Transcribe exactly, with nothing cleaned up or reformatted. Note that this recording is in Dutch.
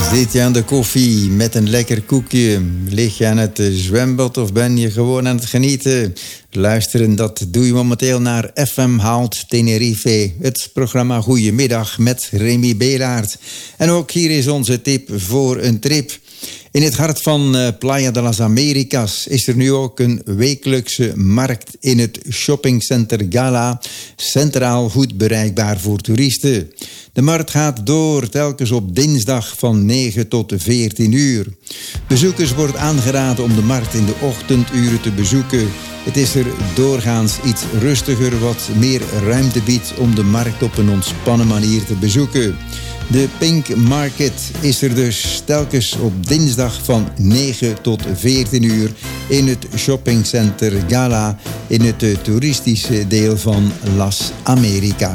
Zit je aan de koffie met een lekker koekje? Lig je aan het zwembad of ben je gewoon aan het genieten? Luisteren, dat doe je momenteel naar F M Haalt Tenerife. Het programma Goedemiddag met Remy Belaert. En ook hier is onze tip voor een trip. In het hart van Playa de las Americas is er nu ook een wekelijkse markt in het shoppingcenter Gala, centraal goed bereikbaar voor toeristen. De markt gaat door telkens op dinsdag van negen tot veertien uur. Bezoekers wordt aangeraden om de markt in de ochtenduren te bezoeken. Het is er doorgaans iets rustiger, wat meer ruimte biedt om de markt op een ontspannen manier te bezoeken. De Pink Market is er dus telkens op dinsdag van negen tot veertien uur in het shoppingcenter Gala in het toeristische deel van Las Americas.